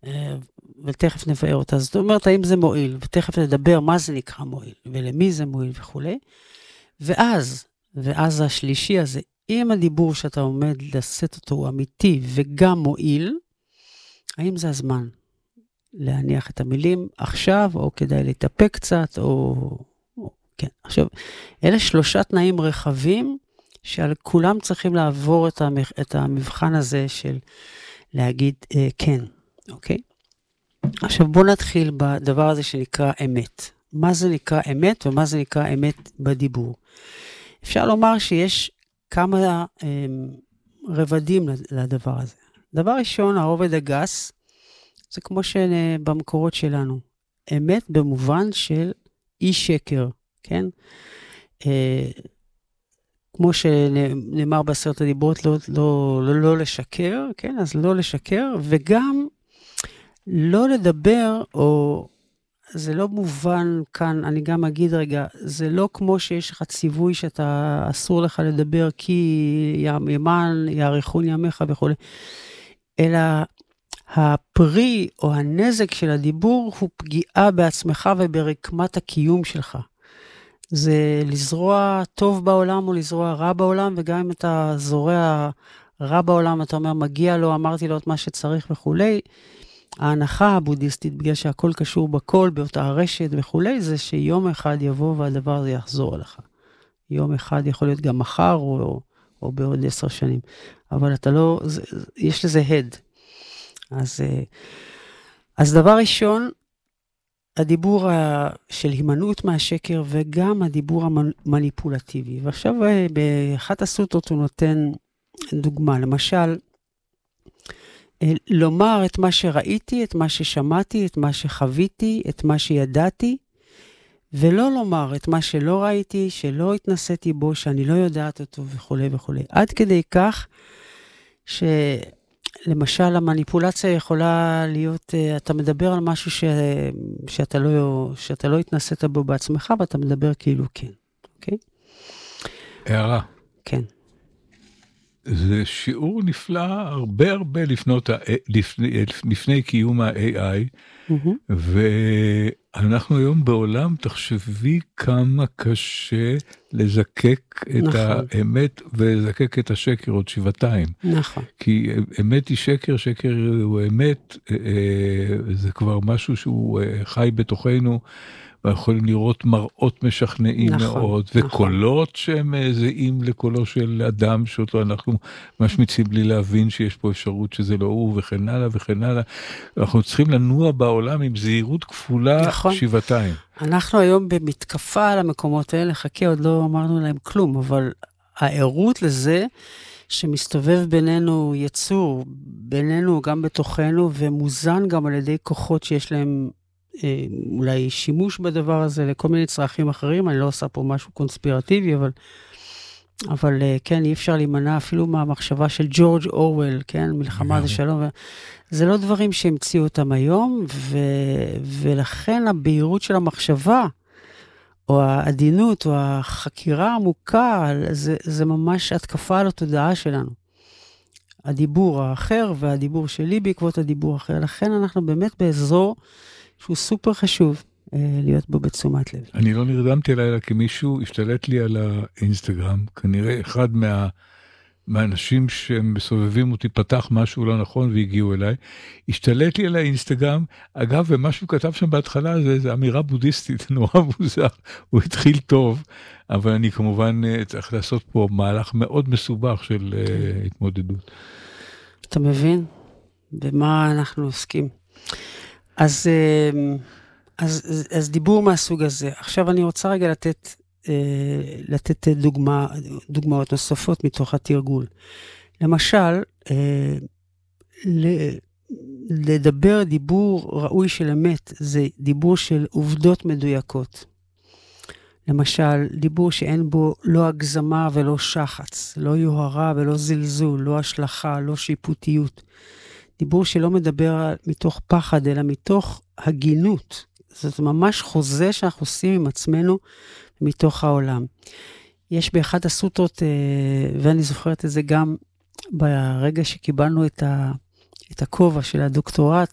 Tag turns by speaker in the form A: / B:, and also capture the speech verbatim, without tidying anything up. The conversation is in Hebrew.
A: ותכף נבאר אותה. זאת אומרת, האם זה מועיל, ותכף נדבר מה זה נקרא מועיל, ולמי זה מועיל וכו'. ואז, ואז השלישי הזה, אם הדיבור שאתה עומד לשאת אותו הוא אמיתי וגם מועיל, האם זה הזמן להניח את המילים עכשיו, או כדאי להתאפק קצת, או... או כן. עכשיו, אלה שלושה תנאים רחבים, שעל כולם צריכים לעבור את, המח... את המבחן הזה של להגיד אה, כן, אוקיי? עכשיו בואו נתחיל בדבר הזה שנקרא אמת. מה זה נקרא אמת ומה זה נקרא אמת בדיבור? אפשר לומר שיש כמה אה, רבדים לדבר הזה. דבר ראשון, הרובד הגס, זה כמו שבמקורות שלנו. אמת במובן של אי שקר, כן? אה, כמו שנאמר בעשרת הדיברות, לא, לא, לא, לא לשקר, כן? אז לא לשקר, וגם לא לדבר, או זה לא מובן כאן, אני גם אגיד רגע, זה לא כמו שיש לך ציווי שאתה אסור לך לדבר, כי ימן יאריכון ימיך וכו', אלא הפרי או הנזק של הדיבור הוא פגיעה בעצמך וברקמת הקיום שלך. זה לזרוע טוב בעולם או לזרוע רע בעולם, וגם אם אתה זורע רע בעולם, אתה אומר, מגיע לו, אמרתי לו את מה שצריך וכו'. ההנחה הבודהיסטית, בגלל שהכל קשור בכל, באותה הרשת וכו', זה שיום אחד יבוא והדבר הזה יחזור אליך. יום אחד יכול להיות גם מחר או, או בעוד עשר שנים. אבל אתה לא, זה, יש לזה הד. אז, אז דבר ראשון, הדיבור של הימנעות מהשקר וגם הדיבור המניפולטיבי. ועכשיו באחת הסוטרות הוא נותן דוגמה. למשל, לומר את מה שראיתי, את מה ששמעתי, את מה שחוויתי, את מה שידעתי, ולא לומר את מה שלא ראיתי, שלא התנסיתי בו, שאני לא יודעת אותו וכו' וכו'. עד כדי כך ש... למשל, המניפולציה יכולה להיות, אתה מדבר על משהו ש, שאתה לא, שאתה לא התנסית בו בעצמך, ואתה מדבר כאילו כן, אוקיי?
B: הערה.
A: כן.
B: זה שיעור נפלא הרבה הרבה לפנות, לפני, לפני קיום ה-איי איי, mm-hmm. ואנחנו היום בעולם, תחשבי כמה קשה לזקק את נכון. האמת ולזקק את השקר עוד שבעתיים.
A: נכון.
B: כי אמת היא שקר, שקר הוא אמת, זה כבר משהו שהוא חי בתוכנו, ויכולים לראות מראות משכנעים נכון, מאוד, וקולות נכון. שהם זהים לקולו של אדם, שאותו אנחנו משמיצים בלי להבין שיש פה אפשרות שזה לא הוא, וכן הלאה וכן הלאה. אנחנו צריכים לנוע בעולם עם זהירות כפולה נכון. שבעתיים.
A: אנחנו היום במתקפה על המקומות האלה, חכה, עוד לא אמרנו להם כלום, אבל הערות לזה שמסתובב בינינו יצור, בינינו גם בתוכנו, ומוזן גם על ידי כוחות שיש להם אולי שימוש בדבר הזה לכל מיני צרכים אחרים, אני לא עושה פה משהו קונספירטיבי, אבל, אבל כן, אי אפשר להימנע אפילו מהמחשבה של ג'ורג' אורוול, כן, מלחמה זה שלום, זה לא דברים שהמציאו אותם היום, ו, ולכן הבהירות של המחשבה, או העדינות, או החקירה העמוקה, זה, זה ממש התקפה על התודעה שלנו. הדיבור האחר, והדיבור שלי בעקבות הדיבור האחר, לכן אנחנו באמת באזור, שהוא סופר חשוב אה, להיות בו בתשומת לב.
B: אני לא נרדמתי עליי, אלא כי מישהו השתלט לי על האינסטגרם, כנראה אחד מה, מהאנשים שמסובבים אותי פתח משהו לא נכון והגיעו אליי, השתלט לי על האינסטגרם, אגב, ומה שהוא כתב שם בהתחלה, זה, זה אמירה בודהיסטית, נורא מוזר, הוא התחיל טוב, אבל אני כמובן צריך לעשות פה מהלך מאוד מסובך של uh, התמודדות.
A: אתה מבין? במה אנחנו עוסקים? אז, אז, אז דיבור מהסוג הזה. עכשיו אני רוצה רגע לתת, לתת דוגמה, דוגמאות נוספות מתוך התרגול. למשל, לדבר דיבור ראוי של אמת, זה דיבור של עובדות מדויקות. למשל, דיבור שאין בו לא הגזמה ולא שחץ, לא יוהרה ולא זלזול, לא השלכה, לא שיפוטיות. דיבור שלא מדבר מתוך פחד, אלא מתוך הגינות. זאת ממש חוזה שאנחנו עושים עם עצמנו מתוך העולם. יש באחת הסוטרות, ואני זוכרת את זה גם ברגע שקיבלנו את, ה, את הכובע של הדוקטורט,